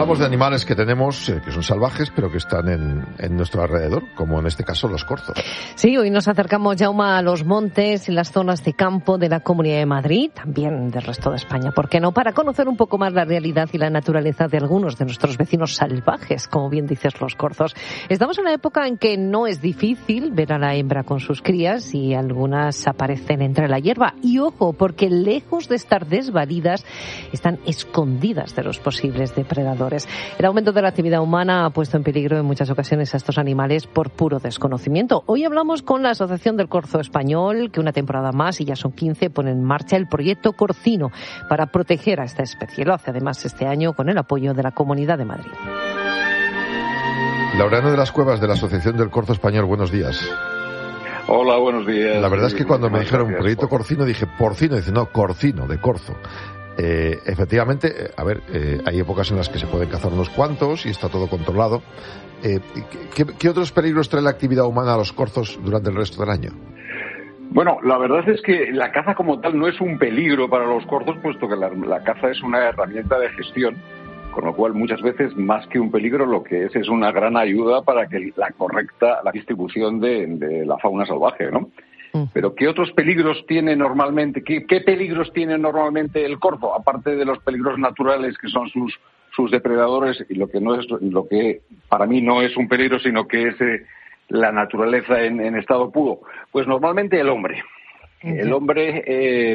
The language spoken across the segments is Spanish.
Hablamos de animales que tenemos, que son salvajes, pero que están en nuestro alrededor, como en este caso los corzos. Sí, hoy nos acercamos, Jaume, a los montes y las zonas de campo de la Comunidad de Madrid, también del resto de España, ¿por qué no? Para conocer un poco más la realidad y la naturaleza de algunos de nuestros vecinos salvajes, como bien dices, los corzos. Estamos en una época en que no es difícil ver a la hembra con sus crías y algunas aparecen entre la hierba. Y ojo, porque lejos de estar desvalidas, están escondidas de los posibles depredadores. El aumento de la actividad humana ha puesto en peligro en muchas ocasiones a estos animales por puro desconocimiento. Hoy hablamos con la Asociación del Corzo Español, que una temporada más, y ya son 15, pone en marcha el proyecto Corcino para proteger a esta especie. Lo hace además este año con el apoyo de la Comunidad de Madrid. Laureano de las Cuevas, de la Asociación del Corzo Español, buenos días. Hola, buenos días. La verdad es que cuando me dijeron proyecto Corcino dije porcino, dice no, corcino, de corzo. Efectivamente, hay épocas en las que se pueden cazar unos cuantos y está todo controlado. ¿Qué otros peligros trae la actividad humana a los corzos durante el resto del año? Bueno, la verdad es que la caza como tal no es un peligro para los corzos, puesto que la caza es una herramienta de gestión, con lo cual muchas veces más que un peligro lo que es una gran ayuda para que la distribución de la fauna salvaje, ¿no? Pero ¿qué otros peligros tiene normalmente? ¿Qué peligros tiene normalmente el corzo? Aparte de los peligros naturales que son sus depredadores y lo que para mí no es un peligro, sino que es la naturaleza en estado puro. Pues normalmente el hombre. El hombre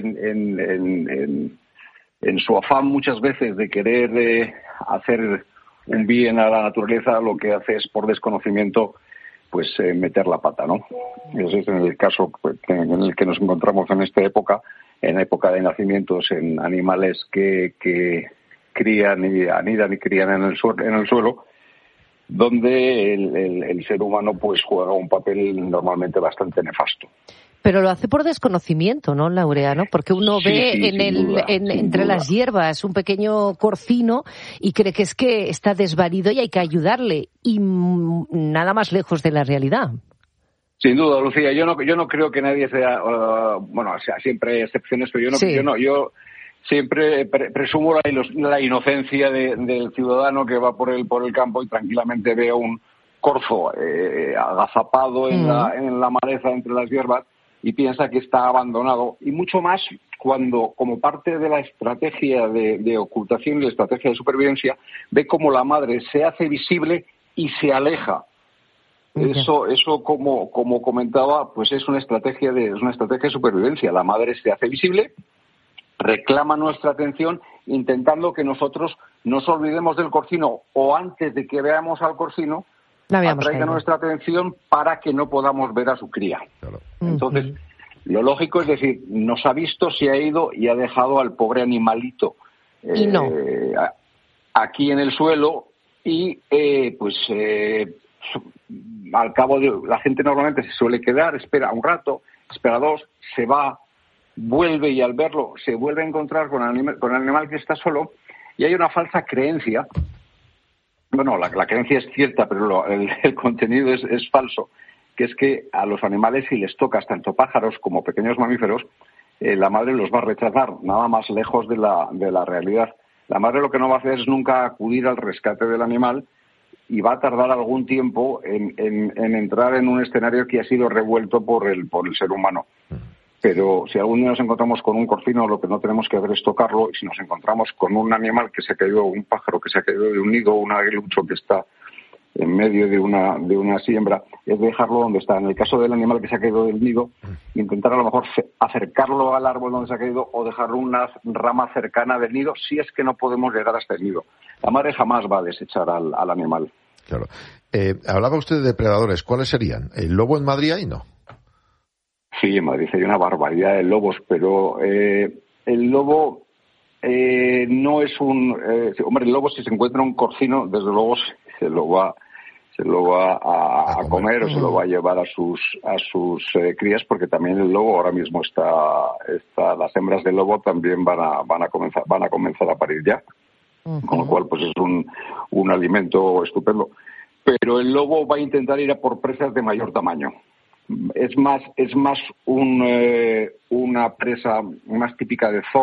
en su afán muchas veces de querer hacer un bien a la naturaleza, lo que hace es por desconocimiento pues meter la pata, ¿no? Ese es en el caso en el que nos encontramos en esta época, en época de nacimientos en animales que crían y anidan y crían en el suelo, donde el ser humano pues juega un papel normalmente bastante nefasto. Pero lo hace por desconocimiento, ¿no, Laureano? Porque uno ve entre las hierbas un pequeño corcino y cree que es que está desvalido y hay que ayudarle. Y nada más lejos de la realidad. Sin duda, Lucía. Yo no creo que nadie sea... siempre hay excepciones, pero yo siempre presumo la inocencia del ciudadano que va por el campo y tranquilamente ve a un corzo agazapado en la maleza entre las hierbas y piensa que está abandonado, y mucho más cuando, como parte de la estrategia de ocultación y la estrategia de supervivencia, ve cómo la madre se hace visible y se aleja. Eso como comentaba, pues es una estrategia de supervivencia. La madre se hace visible, reclama nuestra atención, intentando que nosotros nos olvidemos del corcino, o antes de que veamos al corcino, atraiga nuestra atención para que no podamos ver a su cría. Claro. Entonces, lo lógico es decir, nos ha visto, se ha ido y ha dejado al pobre animalito aquí en el suelo y al cabo la gente normalmente se suele quedar, espera un rato, espera dos, se va, vuelve y al verlo se vuelve a encontrar con el animal que está solo, y hay una falsa creencia. Bueno, la creencia es cierta, pero el contenido es falso, que es que a los animales, si les tocas tanto pájaros como pequeños mamíferos, la madre los va a rechazar, nada más lejos de la realidad. La madre lo que no va a hacer es nunca acudir al rescate del animal y va a tardar algún tiempo en entrar en un escenario que ha sido revuelto por el ser humano. Pero si algún día nos encontramos con un corcino, lo que no tenemos que hacer es tocarlo. Y si nos encontramos con un animal que se ha caído, un pájaro que se ha caído de un nido, un aguilucho que está en medio de una siembra, es dejarlo donde está. En el caso del animal que se ha caído del nido, intentar a lo mejor acercarlo al árbol donde se ha caído o dejarlo una rama cercana del nido, si es que no podemos llegar hasta el nido. La madre jamás va a desechar al animal. Claro. Hablaba usted de depredadores. ¿Cuáles serían? ¿El lobo en Madrid ahí no? Sí, en Madrid hay una barbaridad de lobos, pero el lobo no es hombre, el lobo, si se encuentra un corcino, desde luego se lo va a comer o se lo va a llevar a sus crías, porque también el lobo ahora mismo las hembras del lobo también van a comenzar a parir ya, con lo cual pues es un alimento estupendo. Pero el lobo va a intentar ir a por presas de mayor tamaño. Es más una presa más típica de zoo